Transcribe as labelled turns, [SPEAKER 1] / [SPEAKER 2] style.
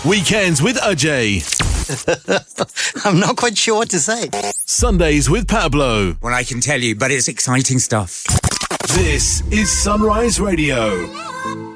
[SPEAKER 1] Weekends with Ajay.
[SPEAKER 2] I'm not quite sure what to say.
[SPEAKER 1] Sundays with Pablo.
[SPEAKER 3] Well, I can tell you, but it's exciting stuff.
[SPEAKER 1] This is Sunrise Radio.